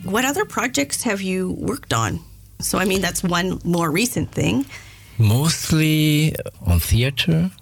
What other projects have you worked on? So, I mean, that's one more recent thing. Mostly on theater,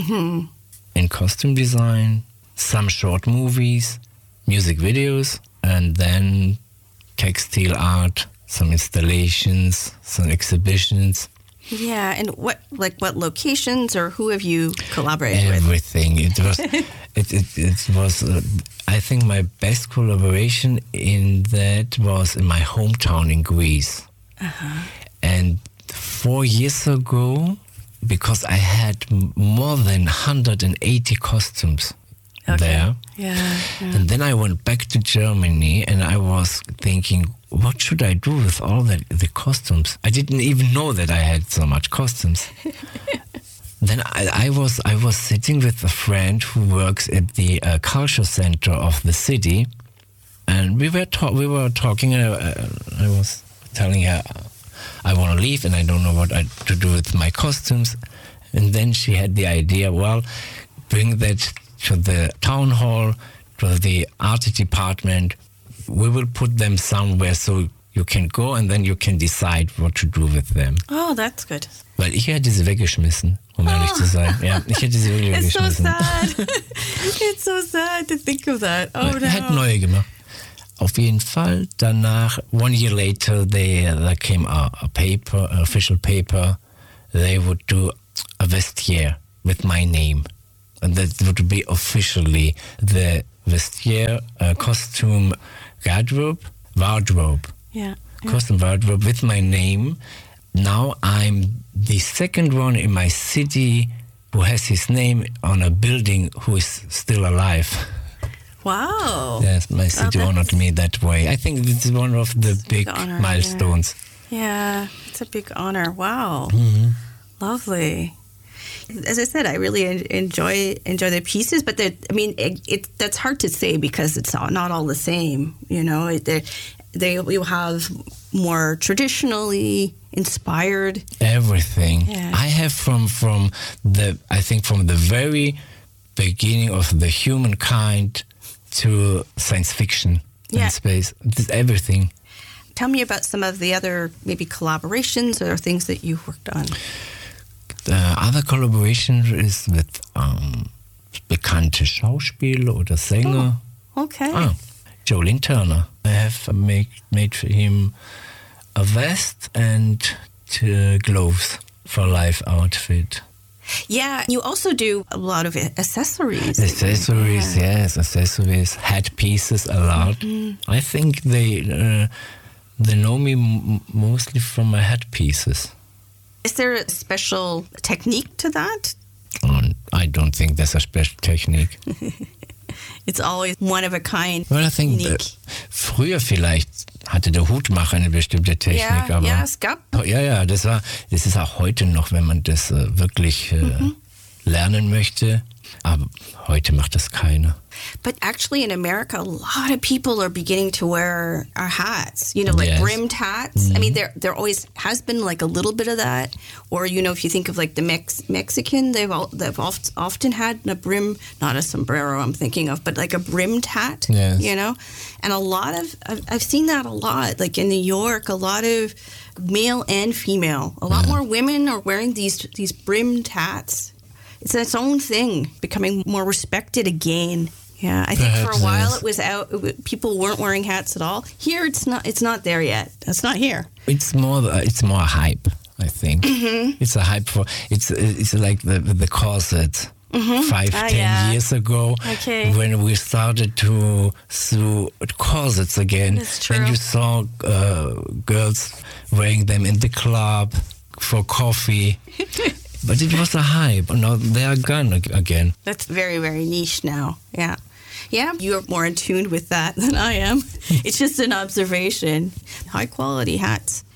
in costume design, some short movies, music videos, and then textile art, some installations, some exhibitions. Yeah, and what locations or who have you collaborated with? Everything. It was, it was. I think my best collaboration in that was in my hometown in Greece. And 4 years ago, because I had more than 180 costumes there. Yeah. And then I went back to Germany and I was thinking, what should I do with all the costumes? I didn't even know that I had so much costumes. Then I was sitting with a friend who works at the culture center of the city, and we were talking. And I was telling her I want to leave and I don't know what to do with my costumes. And then she had the idea, well, bring that to the town hall, to the art department. We will put them somewhere so you can go and then you can decide what to do with them. Oh, that's good. Weil ich hätte sie weggeschmissen, um ehrlich zu sein. Ja, ich hätte sie wirklich It's so weggeschmissen. sad. It's so sad to think of that. Oh, Ich hätte no. neue gemacht. Auf jeden Fall. Danach, 1 year later, there came a paper, an official paper. They would do a vestiaire with my name. And that would be officially the vestiaire, costume wardrobe. Yeah. Costume wardrobe with my name. Now I'm the second one in my city who has his name on a building who is still alive. Wow. Yes, my city honored me that way. I think this is one of the big honor, milestones. Yeah, it's a big honor. Wow. Lovely. As I said, I really enjoy the pieces, but that's hard to say because it's not all the same. You know, they will have more traditionally inspired Everything. Yeah. I have from the very beginning of the humankind to science fiction Yeah. and space. It's everything. Tell me about some of the other maybe collaborations or things that you've worked on. The other collaboration is with bekannte Schauspieler oder Sänger. Okay. Jolene Turner. I have made for him a vest and 2 gloves for life outfit. Yeah, you also do a lot of accessories. Accessories, yes, accessories, headpieces a lot. I think they know me mostly from my headpieces. Is there a special technique to that? I don't think there's a special technique. It's always one of a kind. Well, I think unique. früher vielleicht hatte der Hutmacher eine bestimmte Technik, aber ja, es gab. Ja, das ist auch heute noch, wenn man das wirklich lernen möchte. Aber heute macht das keiner. But actually in America, a lot of people are beginning to wear our hats, you know, like Yes. brimmed hats. I mean, there always has been like a little bit of that. Or, you know, if you think of like the Mexican, they've often had a brim, not a sombrero I'm thinking of, but like a brimmed hat, Yes. you know. And I've seen that a lot, like in New York, a lot of male and female. A lot more women are wearing these brimmed hats. It's its own thing, becoming more respected again. Yeah, I think for a Perhaps, while yes. it was out. People weren't wearing hats at all. Here, it's not there yet. It's not here. It's more a hype, I think. It's a hype for it's like the corset. 5-10 years ago, Okay. when we started to sew corsets again, That's true. then you saw girls wearing them in the club for coffee. But it was a hype. Now they are gone again. That's very, very niche now. Yeah. Yeah, you're more in tune with that than I am. It's just an observation. High quality hats.